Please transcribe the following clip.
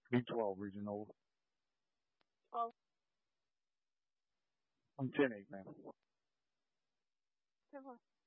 B12 region over. 12. I'm 10-8, ma'am. 10-4.